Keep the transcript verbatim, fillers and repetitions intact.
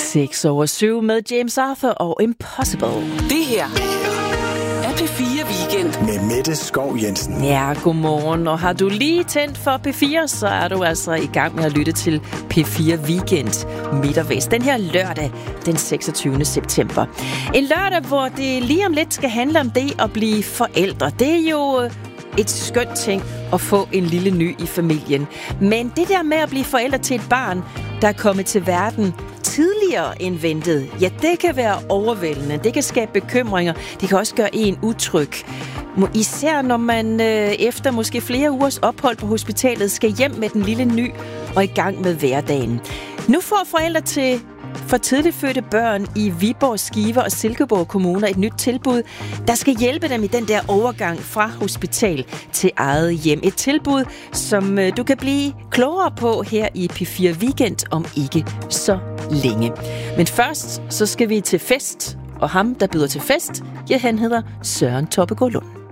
seks over syv med James Arthur og Impossible. Det her er P fire Weekend med Mette Skov Jensen. Ja, godmorgen. Og har du lige tændt for P fire, så er du altså i gang med at lytte til P fire Weekend midt og vest. Den her lørdag, den seksogtyvende september. En lørdag, hvor det lige om lidt skal handle om det at blive forældre. Det er jo et skønt ting at få en lille ny i familien. Men det der med at blive forældre til et barn, der er kommet til verden tidligere end ventet, ja, det kan være overvældende. Det kan skabe bekymringer. Det kan også gøre en utryg. Især når man øh, efter måske flere ugers ophold på hospitalet skal hjem med den lille ny og i gang med hverdagen. Nu får forældre til for tidligt fødte børn i Viborg, Skive og Silkeborg kommuner et nyt tilbud, der skal hjælpe dem i den der overgang fra hospital til eget hjem. Et tilbud, som du kan blive klogere på her i P fire Weekend om ikke så længe. Men først så skal vi til fest, og ham, der byder til fest, ja, han hedder Søren Toppegaard Lund.